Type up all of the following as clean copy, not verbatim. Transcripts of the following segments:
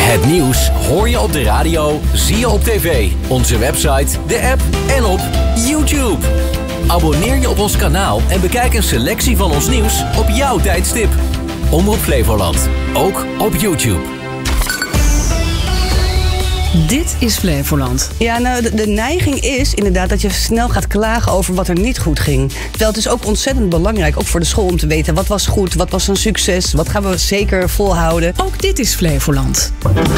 Het nieuws hoor je op de radio, zie je op tv, onze website, de app en op YouTube. Abonneer je op ons kanaal en bekijk een selectie van ons nieuws op jouw tijdstip. Omroep Flevoland, ook op YouTube. Dit is Flevoland. Ja, nou, de neiging is inderdaad dat je snel gaat klagen over wat er niet goed ging. Terwijl het is ook ontzettend belangrijk, ook voor de school, om te weten wat was goed, wat was een succes, wat gaan we zeker volhouden. Ook dit is Flevoland.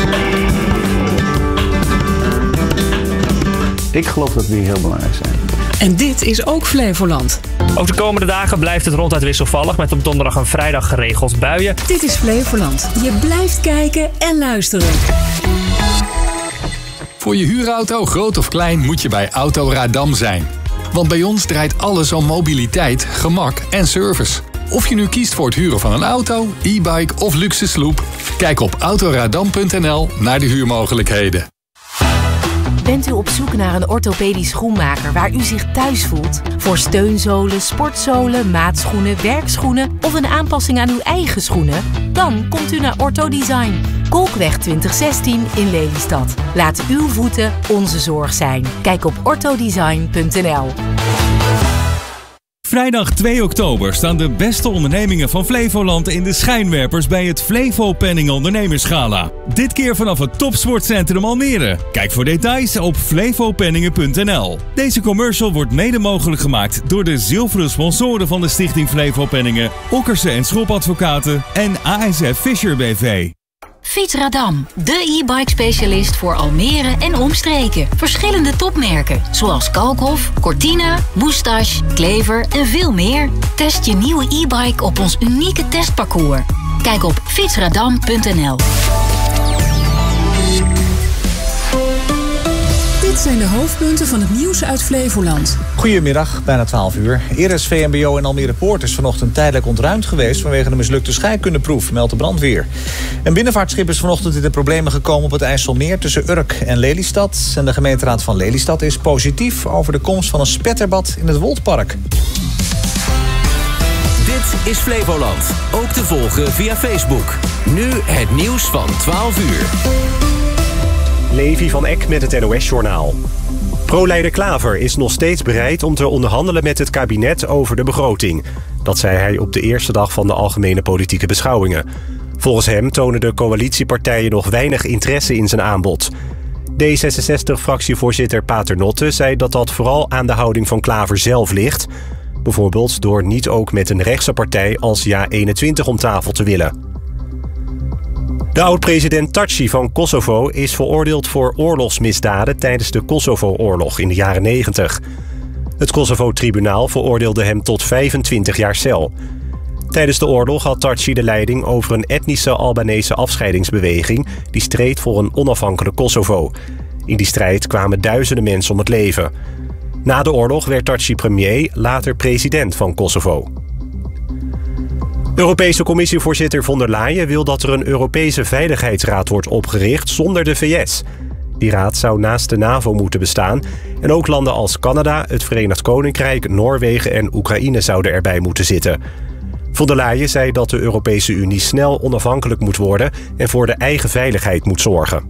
Ik geloof dat die heel belangrijk zijn. En dit is ook Flevoland. Ook de komende dagen blijft het ronduit wisselvallig met op donderdag en vrijdag geregeld buien. Dit is Flevoland. Je blijft kijken en luisteren. Voor je huurauto, groot of klein, moet je bij Autoradam zijn. Want bij ons draait alles om mobiliteit, gemak en service. Of je nu kiest voor het huren van een auto, e-bike of luxe sloep, kijk op autoradam.nl naar de huurmogelijkheden. Bent u op zoek naar een orthopedisch schoenmaker waar u zich thuis voelt? Voor steunzolen, sportzolen, maatschoenen, werkschoenen of een aanpassing aan uw eigen schoenen? Dan komt u naar Ortho Design. Kolkweg 2016 in Lelystad. Laat uw voeten onze zorg zijn. Kijk op orthodesign.nl. Vrijdag 2 oktober staan de beste ondernemingen van Flevoland in de schijnwerpers bij het Flevo Penning Ondernemersgala. Dit keer vanaf het Topsportcentrum Almere. Kijk voor details op flevopenningen.nl. Deze commercial wordt mede mogelijk gemaakt door de zilveren sponsoren van de Stichting Flevo Penningen, Okkerse en Schopadvocaten en ASF Fischer BV. Fietsradam, de e-bike specialist voor Almere en omstreken. Verschillende topmerken, zoals Kalkhof, Cortina, Moustache, Klever en veel meer. Test je nieuwe e-bike op ons unieke testparcours. Kijk op fietsradam.nl. Dit zijn de hoofdpunten van het nieuws uit Flevoland. Goedemiddag, bijna 12 uur. Eres VMBO in Almere Poort is vanochtend tijdelijk ontruimd geweest vanwege een mislukte scheikundeproef, meldt de brandweer. Een binnenvaartschip is vanochtend in de problemen gekomen op het IJsselmeer tussen Urk en Lelystad. En de gemeenteraad van Lelystad is positief over de komst van een spetterbad in het Woldpark. Dit is Flevoland, ook te volgen via Facebook. Nu het nieuws van 12 uur. Levi van Eck met het NOS-journaal. Pro-leider Klaver is nog steeds bereid om te onderhandelen met het kabinet over de begroting. Dat zei hij op de eerste dag van de algemene politieke beschouwingen. Volgens hem tonen de coalitiepartijen nog weinig interesse in zijn aanbod. D66-fractievoorzitter Paternotte zei dat dat vooral aan de houding van Klaver zelf ligt. Bijvoorbeeld door niet ook met een rechtse partij als JA21 om tafel te willen. De oud-president Thaci van Kosovo is veroordeeld voor oorlogsmisdaden tijdens de Kosovo-oorlog in de jaren 90. Het Kosovo-tribunaal veroordeelde hem tot 25 jaar cel. Tijdens de oorlog had Thaci de leiding over een etnische Albanese afscheidingsbeweging die streed voor een onafhankelijk Kosovo. In die strijd kwamen duizenden mensen om het leven. Na de oorlog werd Thaci premier, later president van Kosovo. Europese commissievoorzitter von der Leyen wil dat er een Europese Veiligheidsraad wordt opgericht zonder de VS. Die raad zou naast de NAVO moeten bestaan en ook landen als Canada, het Verenigd Koninkrijk, Noorwegen en Oekraïne zouden erbij moeten zitten. Von der Leyen zei dat de Europese Unie snel onafhankelijk moet worden en voor de eigen veiligheid moet zorgen.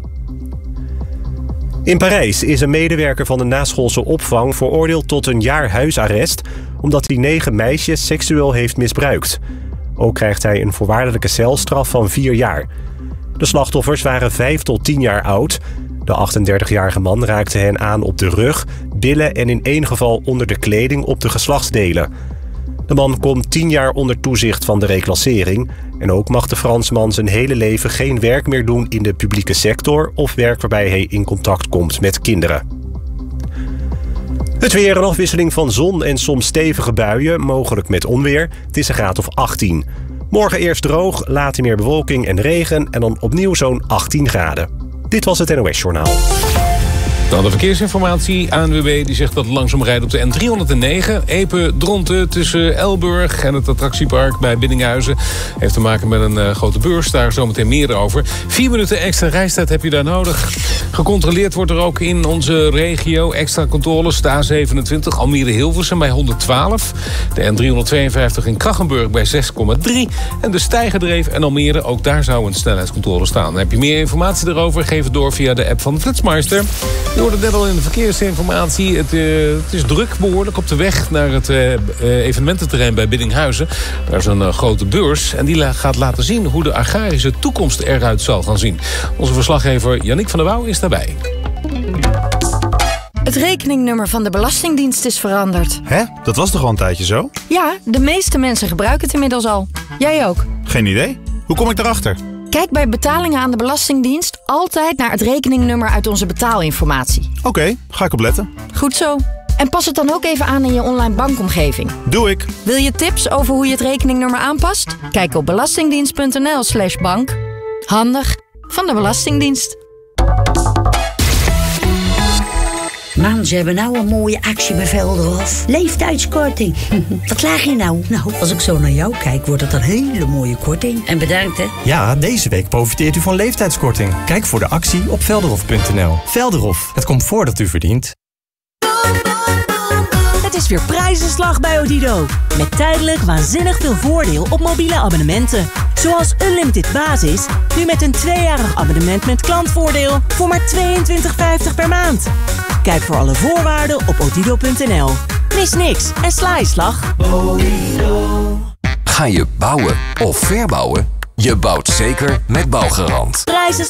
In Parijs is een medewerker van de naschoolse opvang veroordeeld tot een jaar huisarrest omdat hij 9 meisjes seksueel heeft misbruikt. Ook krijgt hij een voorwaardelijke celstraf van 4 jaar. De slachtoffers waren 5 tot 10 jaar oud. De 38-jarige man raakte hen aan op de rug, billen en in één geval onder de kleding op de geslachtsdelen. De man komt 10 jaar onder toezicht van de reclassering. En ook mag de Fransman zijn hele leven geen werk meer doen in de publieke sector of werk waarbij hij in contact komt met kinderen. Het weer, een afwisseling van zon en soms stevige buien, mogelijk met onweer. Het is een graad of 18. Morgen eerst droog, later meer bewolking en regen en dan opnieuw zo'n 18 graden. Dit was het NOS-journaal. Dan de verkeersinformatie. ANWB die zegt dat het langzaam rijdt op de N309. Epe-Dronten tussen Elburg en het attractiepark bij Biddinghuizen. Heeft te maken met een grote beurs. Daar zometeen meer over. 4 minuten extra reistijd heb je daar nodig. Gecontroleerd wordt er ook in onze regio. Extra controles. De A27 Almere-Hilversum bij 112. De N352 in Krachenburg bij 6,3. En de Stijgerdreef en Almere. Ook daar zou een snelheidscontrole staan. Heb je meer informatie erover? Geef het door via de app van de Flitsmeister. Je hoorde het net al in de verkeersinformatie. Het is druk behoorlijk op de weg naar het evenemententerrein bij Biddinghuizen. Daar is een grote beurs en die gaat laten zien hoe de agrarische toekomst eruit zal gaan zien. Onze verslaggever Yannick van der Wouw is daarbij. Het rekeningnummer van de Belastingdienst is veranderd. Hè? Dat was toch al een tijdje zo? Ja, de meeste mensen gebruiken het inmiddels al. Jij ook. Geen idee. Hoe kom ik daarachter? Kijk bij betalingen aan de Belastingdienst altijd naar het rekeningnummer uit onze betaalinformatie. Oké, ga ik opletten. Goed zo. En pas het dan ook even aan in je online bankomgeving. Doe ik. Wil je tips over hoe je het rekeningnummer aanpast? Kijk op belastingdienst.nl/bank. Handig van de Belastingdienst. Man, ze hebben nou een mooie actie bij Velderhof. Leeftijdskorting. Wat klaag je nou? Nou, als ik zo naar jou kijk, wordt het een hele mooie korting. En bedankt, hè? Ja, deze week profiteert u van leeftijdskorting. Kijk voor de actie op velderhof.nl. Velderhof, het comfort dat u verdient. Het is weer prijzenslag bij Odido. Met tijdelijk waanzinnig veel voordeel op mobiele abonnementen. Zoals Unlimited Basis, nu met een 2-jarig abonnement met klantvoordeel voor maar €22,50 per maand. Kijk voor alle voorwaarden op odido.nl. Mis niks en sla je slag. Ga je bouwen of verbouwen? Je bouwt zeker met Bouwgarant. Prijzenslag.